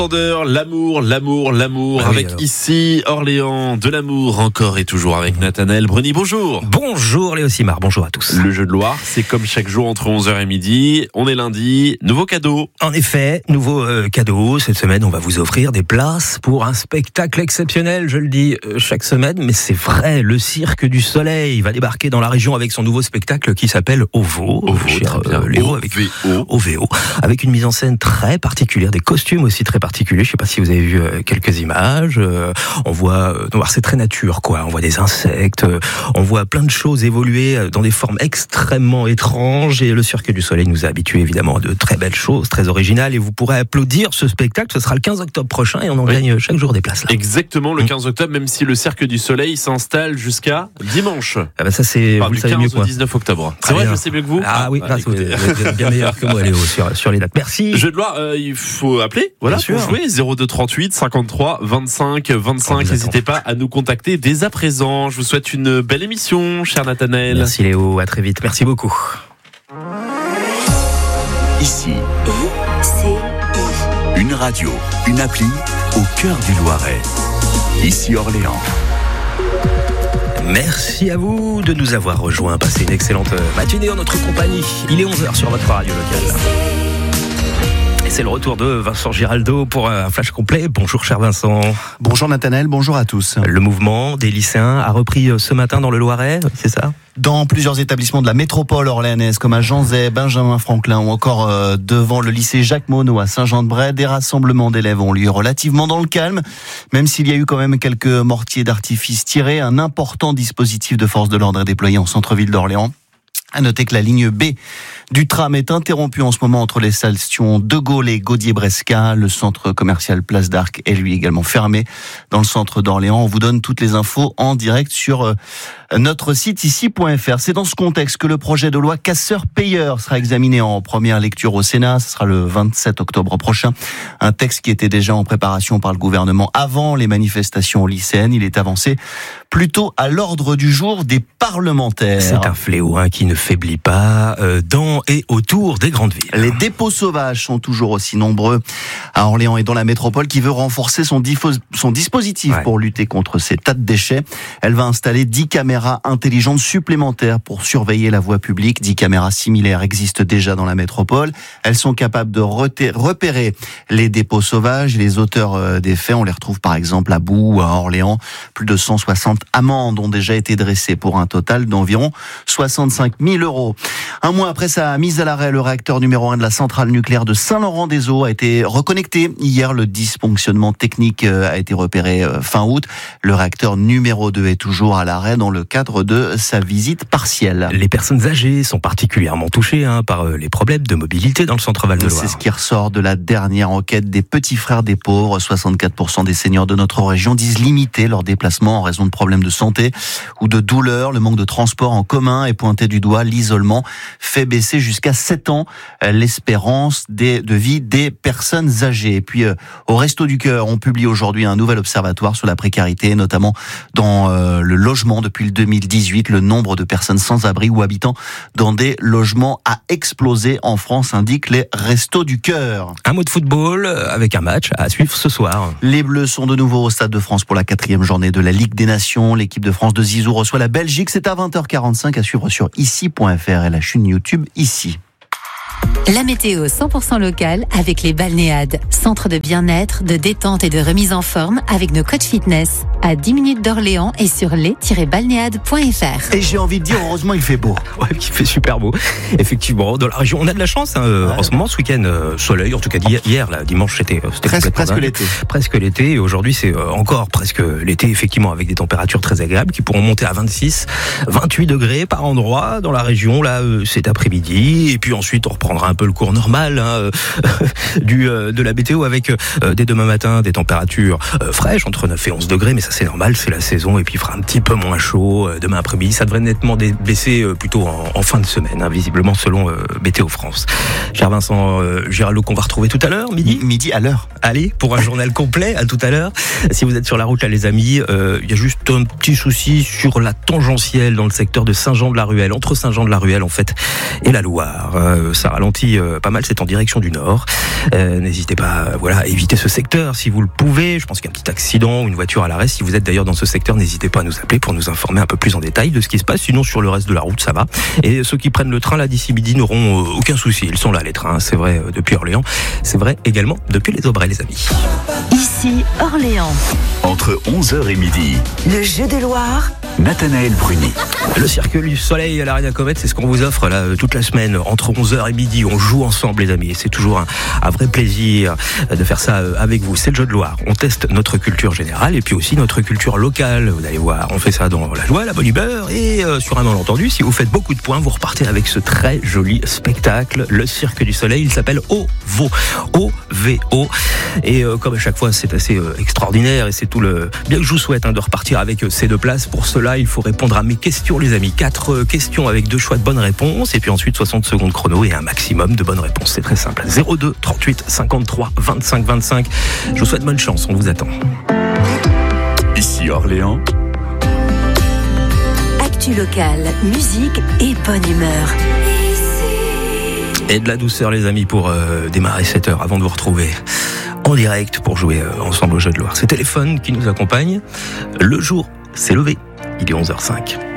L'amour, avec alors. Ici Orléans, de l'amour encore et toujours avec Nathanaël Bruni. Bonjour. Bonjour Léo Simard, bonjour à tous. Le jeu de Loire, c'est comme chaque jour entre 11h et midi. On est lundi, nouveau cadeau. En effet, nouveau cadeau. Cette semaine, on va vous offrir des places pour un spectacle exceptionnel. Je le dis chaque semaine, mais c'est vrai. Le Cirque du Soleil va débarquer dans la région avec son nouveau spectacle qui s'appelle OVO. Léo, OVO. Avec une mise en scène très particulière, des costumes aussi très particuliers. Je ne sais pas si vous avez vu quelques images. On voit, c'est très nature, quoi. On voit des insectes, on voit plein de choses évoluer dans des formes extrêmement étranges. Et le Cirque du Soleil nous a habitués évidemment à de très belles choses, très originales. Et vous pourrez applaudir ce spectacle. Ce sera le 15 octobre prochain et on en gagne chaque jour des places. Là. Exactement, le 15 octobre, même si le Cirque du Soleil s'installe jusqu'à dimanche. Ah bah ça c'est vous le savez mieux que moi. 19 octobre. C'est vrai, je sais mieux que vous. Ah oui, vous êtes bien meilleur que moi, Léo, sur les dates. Merci. Jeu de Loire, il faut appeler. Voilà, pour jouer 02 38 53 25 25. N'hésitez pas à nous contacter dès à présent. Je vous souhaite une belle émission, cher Nathanaël. Merci Léo, à très vite. Merci beaucoup. Ici, une radio, une appli au cœur du Loiret. Ici Orléans. Merci à vous de nous avoir rejoints. Passez une excellente matinée en notre compagnie. Il est 11h sur votre radio locale. C'est le retour de Vincent Giraldo pour un flash complet. Bonjour cher Vincent. Bonjour Nathanaël, bonjour à tous. Le mouvement des lycéens a repris ce matin dans le Loiret, c'est ça ? Dans plusieurs établissements de la métropole orléanaise, comme à Janzay, Benjamin Franklin ou encore devant le lycée Jacques Monod à Saint-Jean-de-Bray, des rassemblements d'élèves ont lieu relativement dans le calme, même s'il y a eu quand même quelques mortiers d'artifice tirés. Un important dispositif de force de l'ordre est déployé en centre-ville d'Orléans. À noter que la ligne B du tram est interrompue en ce moment entre les stations De Gaulle et Gaudier-Bresca. Le centre commercial Place d'Arc est lui également fermé dans le centre d'Orléans. On vous donne toutes les infos en direct sur notre site ici.fr. C'est dans ce contexte que le projet de loi casseurs-payeurs sera examiné en première lecture au Sénat. Ce sera le 27 octobre prochain. Un texte qui était déjà en préparation par le gouvernement avant les manifestations lycéennes. Il est avancé plutôt à l'ordre du jour des parlementaires. C'est un fléau qui ne faiblit pas dans et autour des grandes villes. Les dépôts sauvages sont toujours aussi nombreux à Orléans et dans la métropole, qui veut renforcer son dispositif pour lutter contre ces tas de déchets. Elle va installer 10 caméras intelligentes supplémentaires pour surveiller la voie publique. 10 caméras similaires existent déjà dans la métropole. Elles sont capables de repérer les dépôts sauvages. Les auteurs des faits, on les retrouve par exemple à Bou ou à Orléans. Plus de 160 amendes ont déjà été dressées pour un total d'environ 65 000 €. Un mois après sa mise à l'arrêt, le réacteur numéro 1 de la centrale nucléaire de Saint-Laurent-des-Eaux a été reconnecté. Hier, le dysfonctionnement technique a été repéré fin août. Le réacteur numéro 2 est toujours à l'arrêt dans le cadre de sa visite partielle. Les personnes âgées sont particulièrement touchées par les problèmes de mobilité dans le centre Val-de-Loire. C'est ce qui ressort de la dernière enquête des petits frères des pauvres. 64% des seniors de notre région disent limiter leurs déplacements en raison de problèmes de santé ou de douleurs. Le manque de transport en commun est pointé du doigt. L'isolement fait baisser jusqu'à 7 ans l'espérance de vie des personnes âgées. Et puis, au Resto du Cœur, on publie aujourd'hui un nouvel observatoire sur la précarité, notamment dans le logement. Depuis le 2018, le nombre de personnes sans abri ou habitant dans des logements a explosé en France, indiquent les Restos du Cœur. Un mot de football avec un match à suivre ce soir. Les Bleus sont de nouveau au Stade de France pour la 4e journée de la Ligue des Nations. L'équipe de France de Zizou reçoit la Belgique. C'est à 20h45 à suivre sur ici.fr et la chaîne YouTube ici. La météo 100% locale avec les Balnéades, centre de bien-être, de détente et de remise en forme avec nos coachs fitness. À 10 minutes d'Orléans et sur les-balnéades.fr. Et j'ai envie de dire, heureusement, il fait beau. Ouais, il fait super beau. Effectivement, dans la région, on a de la chance en ce moment. Ce week-end, soleil, en tout cas hier, là, dimanche, c'était presque l'été. Presque l'été. Et aujourd'hui, c'est encore presque l'été, effectivement, avec des températures très agréables qui pourront monter à 26, 28 degrés par endroit dans la région, là, cet après-midi. Et puis ensuite, on reprendra un peu le cours normal de la météo avec dès demain matin des températures fraîches entre 9 et 11 degrés, mais ça c'est normal, c'est la saison, et puis il fera un petit peu moins chaud demain après-midi. Ça devrait nettement baisser plutôt en fin de semaine, visiblement selon Météo France. Cher Vincent Giraldo, qu'on va retrouver tout à l'heure, midi à l'heure. Allez, pour un journal complet, à tout à l'heure. Si vous êtes sur la route là les amis, il y a juste un petit souci sur la tangentielle dans le secteur de Saint-Jean-de-la-Ruelle, entre Saint-Jean-de-la-Ruelle en fait et la Loire. Ça ralentit pas mal, c'est en direction du nord. N'hésitez pas à éviter ce secteur si vous le pouvez. Je pense qu'il y a un petit accident ou une voiture à l'arrêt. Si vous êtes d'ailleurs dans ce secteur, n'hésitez pas à nous appeler pour nous informer un peu plus en détail de ce qui se passe. Sinon, sur le reste de la route, ça va. Et ceux qui prennent le train là d'ici midi n'auront aucun souci. Ils sont là, les trains. C'est vrai depuis Orléans. C'est vrai également depuis les Aubrais, les amis. Ici, Orléans. Entre 11h et midi, Le jeu de Loire. Nathanaël Bruni. Le Cirque du Soleil à l'Arena Comet, c'est ce qu'on vous offre là toute la semaine. Entre 11h et midi, on joue ensemble, les amis. Et c'est toujours un vrai plaisir de faire ça avec vous. C'est le jeu de Loire. On teste notre culture générale et puis aussi notre culture locale. Vous allez voir, on fait ça dans la joie, la bonne humeur. Et sur un malentendu, si vous faites beaucoup de points, vous repartez avec ce très joli spectacle, le Cirque du Soleil. Il s'appelle OVO. O-V-O. Et comme à chaque fois, c'est assez extraordinaire et c'est tout le bien que je vous souhaite de repartir avec ces 2 places. Pour cela, il faut répondre à mes questions, les amis. 4 questions avec 2 choix de bonnes réponses et puis ensuite 60 secondes chrono et un maximum de bonnes réponses. C'est très simple. 02 38 53 25 25. Je vous souhaite bonne chance. On vous attend. Ici Orléans. Actu locale, musique et bonne humeur. Et de la douceur, les amis, pour démarrer cette heure avant de vous retrouver en direct pour jouer ensemble au jeu de Loire. C'est Téléphone qui nous accompagne. Le jour s'est levé. Il est 11h05.